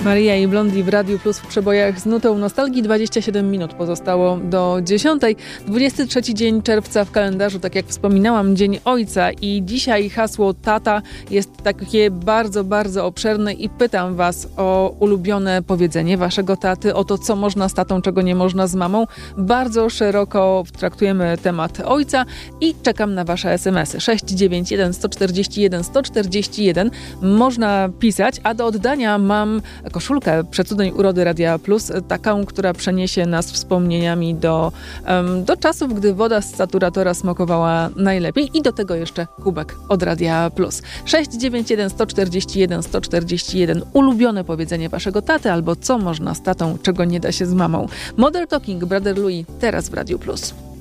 Maria i Blondie w Radiu Plus w przebojach z nutą nostalgii. 27 minut pozostało do 10. 23 dzień czerwca w kalendarzu, tak jak wspominałam, Dzień Ojca i dzisiaj hasło tata jest takie bardzo, bardzo obszerne i pytam was o ulubione powiedzenie waszego taty, o to, co można z tatą, czego nie można z mamą. Bardzo szeroko traktujemy temat ojca i czekam na wasze SMS-y. 691 141 141. Można pisać, a do oddania mam koszulkę Przecudnej Urody Radia Plus, taką, która przeniesie nas wspomnieniami do czasów, gdy woda z saturatora smakowała najlepiej i do tego jeszcze kubek od Radia Plus. 691 141 141. Ulubione powiedzenie waszego taty albo co można z tatą, czego nie da się z mamą. Model Talking, Brother Louis, teraz w Radiu Plus.